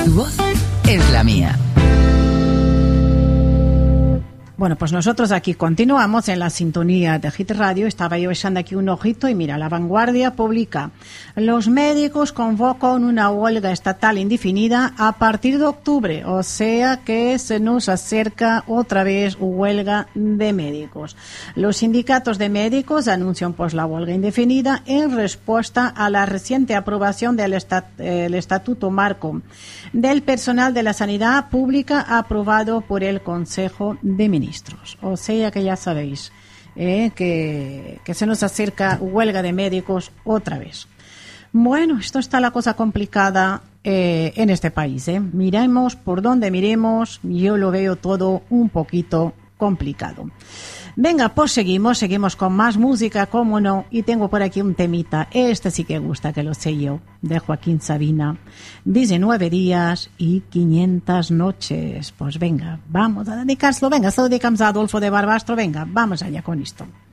Tu voz es la mía. Bueno, pues nosotros aquí continuamos en la sintonía de Hit Radio. Estaba yo echando aquí un ojito y mira, La Vanguardia publica: los médicos convocan una huelga estatal indefinida a partir de octubre, o sea que se nos acerca otra vez huelga de médicos. Los sindicatos de médicos anuncian pues la huelga indefinida en respuesta a la reciente aprobación del Estatuto Marco del Personal de la Sanidad Pública aprobado por el Consejo de Ministros. O sea que ya sabéis que se nos acerca huelga de médicos otra vez. Bueno, esto está la cosa complicada en este país. Miremos por donde miremos, yo lo veo todo un poquito complicado. Venga, pues seguimos con más música, cómo no, y tengo por aquí un temita, este sí que gusta, que lo sé yo, de Joaquín Sabina, 19 días y 500 noches. Pues venga, vamos a dedicárselo, venga, se lo dedicamos a Adolfo de Barbastro, venga, vamos allá con esto.